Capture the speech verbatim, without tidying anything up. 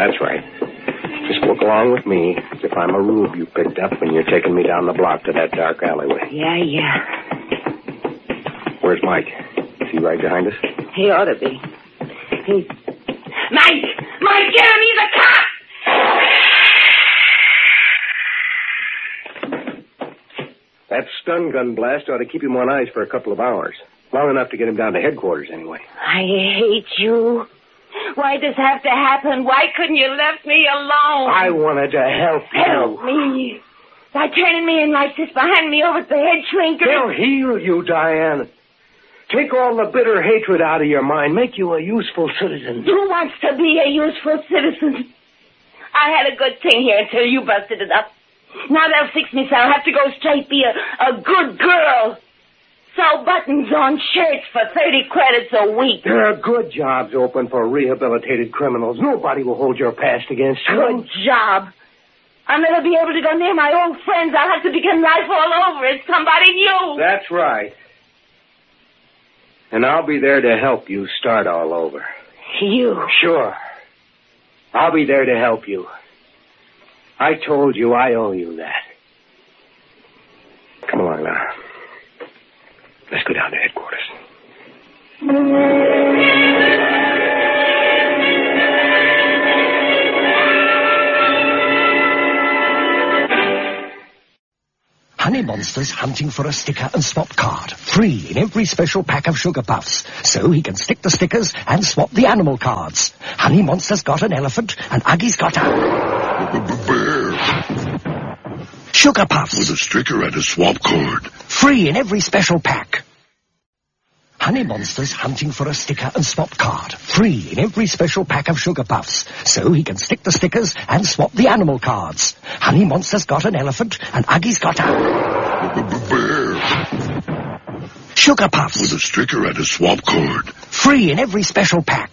That's right. Just walk along with me as if I'm a rube you picked up when you're taking me down the block to that dark alleyway. Yeah, yeah. Where's Mike? Is he right behind us? He ought to be. He... Mike! Mike, get him! He's a cop! That stun gun blast ought to keep him on ice for a couple of hours. Long enough to get him down to headquarters, anyway. I hate you. Why does this have to happen? Why couldn't you left me alone? I wanted to help you. Help me? By turning me in like this behind me over the head shrinker? They'll heal you, Diane. Take all the bitter hatred out of your mind. Make you a useful citizen. Who wants to be a useful citizen? I had a good thing here until you busted it up. Now they'll fix me so I'll have to go straight be a, a good girl. Sew buttons on shirts for thirty credits a week. There are good jobs open for rehabilitated criminals. Nobody will hold your past against you. Good job. I'll never be able to go near my old friends. I'll have to begin life all over as somebody new. That's right. And I'll be there to help you start all over. You? Sure. I'll be there to help you. I told you I owe you that. Come along now. Let's go down to headquarters. Honey Monster's hunting for a sticker and swap card. Free in every special pack of Sugar Puffs. So he can stick the stickers and swap the animal cards. Honey Monster's got an elephant and Uggie's got a... bear. Sugar Puffs. With a sticker and a swap card. Free in every special pack. Honey Monster's hunting for a sticker and swap card. Free in every special pack of Sugar Puffs. So he can stick the stickers and swap the animal cards. Honey Monster's got an elephant and Uggie's got a... bear. Sugar Puffs. With a sticker and a swap card. Free in every special pack.